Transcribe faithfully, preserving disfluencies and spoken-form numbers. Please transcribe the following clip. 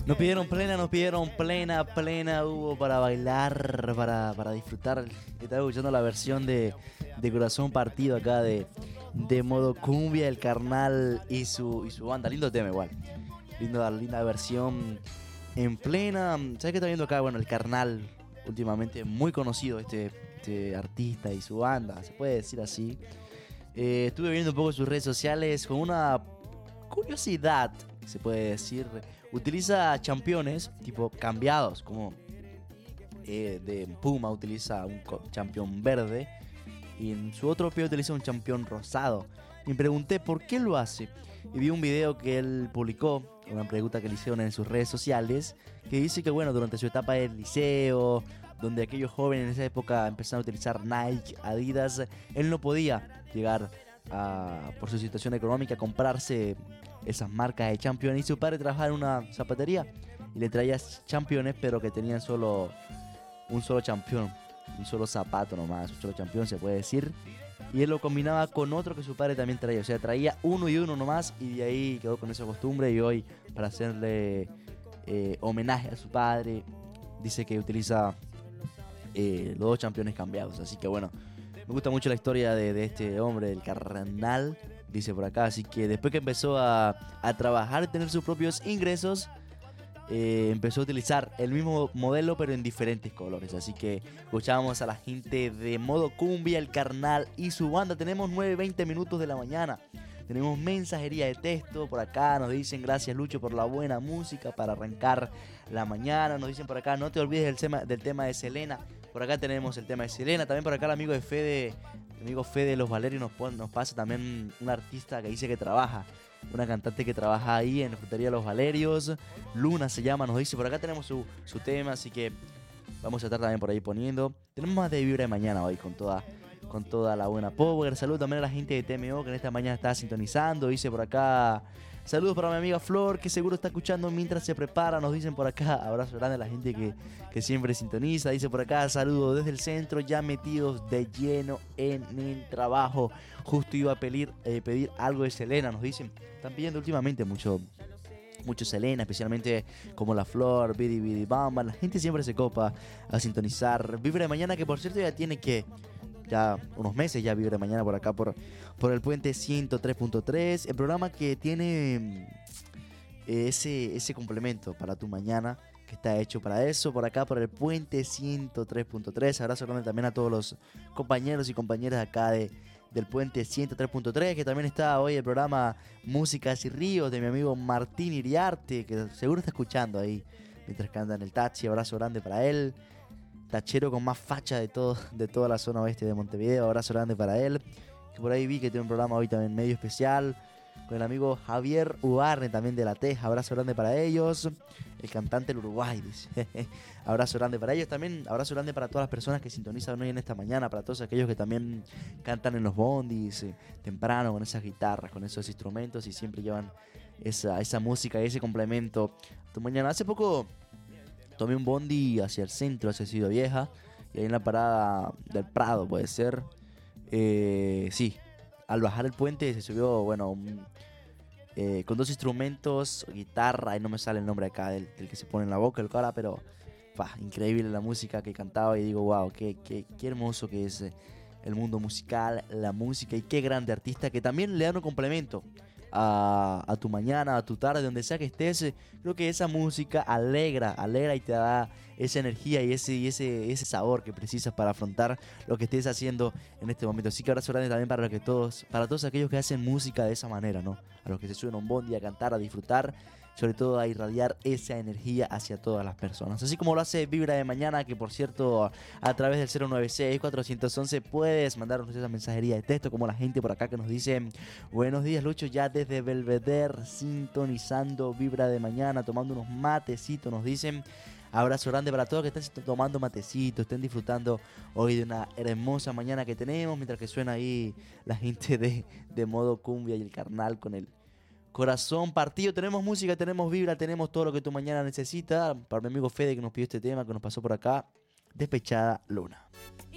Nos pidieron plena, nos pidieron plena, plena hubo para bailar, para, para disfrutar. Estaba escuchando la versión de, de Corazón Partido acá de, de modo cumbia, el carnal y su, y su banda. Lindo tema igual. Lindo, linda versión en plena. ¿Sabes qué está viendo acá? Bueno, el carnal, últimamente muy conocido este, este artista y su banda, se puede decir así. Eh, estuve viendo un poco sus redes sociales con una curiosidad, se puede decir. Utiliza championes tipo cambiados, como eh, de Puma utiliza un champión verde y en su otro pie utiliza un champión rosado. Y me pregunté por qué lo hace. Y vi un video que él publicó, una pregunta que le hicieron en sus redes sociales, que dice que bueno, durante su etapa del liceo, donde aquellos jóvenes en esa época empezaron a utilizar Nike, Adidas, él no podía llegar a, por su situación económica, a comprarse esas marcas de championes, y su padre trabajaba en una zapatería y le traía championes, pero que tenían solo un solo champión, un solo zapato nomás, un solo champión se puede decir, y él lo combinaba con otro que su padre también traía, o sea, traía uno y uno nomás, y de ahí quedó con esa costumbre. Y hoy, para hacerle eh, homenaje a su padre, dice que utiliza eh, los dos championes cambiados. Así que bueno, me gusta mucho la historia de, de este hombre, el carnal, dice por acá. Así que después que empezó a, a trabajar y tener sus propios ingresos, eh, empezó a utilizar el mismo modelo pero en diferentes colores. Así que escuchábamos a la gente de modo cumbia, el carnal y su banda. Tenemos nueve veinte minutos de la mañana. Tenemos mensajería de texto por acá. Nos dicen gracias Lucho por la buena música para arrancar la mañana. Nos dicen por acá no te olvides del tema, del tema de Selena. Por acá tenemos el tema de Selena. También por acá el amigo de Fede, el amigo Fede de Los Valerios nos, pone, nos pasa también un artista que dice que trabaja, una cantante que trabaja ahí en la frutería Los Valerios. Luna se llama, nos dice. Por acá tenemos su, su tema, así que vamos a estar también por ahí poniendo. Tenemos más de Vibra de Mañana hoy con toda, con toda la buena power. Saludos también a la gente de T M O que en esta mañana está sintonizando. Dice por acá, saludos para mi amiga Flor, que seguro está escuchando mientras se prepara. Nos dicen por acá, abrazo grande a la gente que, que siempre sintoniza. Dice por acá, saludos desde el centro, ya metidos de lleno en el trabajo. Justo iba a pedir, eh, pedir algo de Selena, nos dicen. Están pidiendo últimamente mucho, mucho Selena, especialmente como La Flor, Bidi Bidi Bamba. La gente siempre se copa a sintonizar Vibra de Mañana, que por cierto ya tiene que... ya unos meses ya Vibra de Mañana por acá, por, por el puente ciento tres punto tres. El programa que tiene eh, ese, ese complemento para tu mañana, que está hecho para eso, por acá por el puente ciento tres punto tres. Abrazo grande también a todos los compañeros y compañeras acá de, del puente ciento tres punto tres, que también está hoy el programa Músicas y Ríos de mi amigo Martín Iriarte, que seguro está escuchando ahí mientras que anda en el taxi. Abrazo grande para él. Tachero con más facha de todo, de toda la zona oeste de Montevideo. Abrazo grande para él. Que por ahí vi que tiene un programa hoy también medio especial con el amigo Javier Ubarne, también de La Teja. Abrazo grande para ellos. El cantante del Uruguay, dice. Abrazo grande para ellos. También abrazo grande para todas las personas que sintonizan hoy en esta mañana. Para todos aquellos que también cantan en los bondis eh, temprano con esas guitarras, con esos instrumentos, y siempre llevan esa, esa música y ese complemento a tu mañana. Hace poco tomé un bondi hacia el centro, hacia Ciudad Vieja, y ahí en la parada del Prado, puede ser. Eh, sí, al bajar el puente se subió, bueno, un, eh, con dos instrumentos, guitarra, y no me sale el nombre acá del, del que se pone en la boca, el cara, pero pa, increíble la música que cantaba, y digo, wow, qué, qué, qué hermoso que es el mundo musical, la música, y qué grande artista que también le dan un complemento A, a tu mañana, a tu tarde, donde sea que estés. Creo que esa música alegra, alegra y te da esa energía y ese, y ese, ese sabor que precisas para afrontar lo que estés haciendo en este momento. Así que abrazo grande también para, que todos, para todos aquellos que hacen música de esa manera, ¿no? A los que se suben a un bondi a cantar, a disfrutar, sobre todo a irradiar esa energía hacia todas las personas. Así como lo hace Vibra de Mañana, que por cierto a través del cero nueve seis, cuatro once puedes mandarnos esa mensajería de texto, como la gente por acá que nos dice: buenos días Lucho, ya desde Belvedere sintonizando Vibra de Mañana, tomando unos matecitos, nos dicen. Abrazo grande para todos que estén tomando matecitos, estén disfrutando hoy de una hermosa mañana que tenemos, mientras que suena ahí la gente de, de modo cumbia y el carnal con el Corazón Partido. Tenemos música, tenemos vibra, tenemos todo lo que tu mañana necesita. Para mi amigo Fede que nos pidió este tema, que nos pasó por acá, Despechada Luna.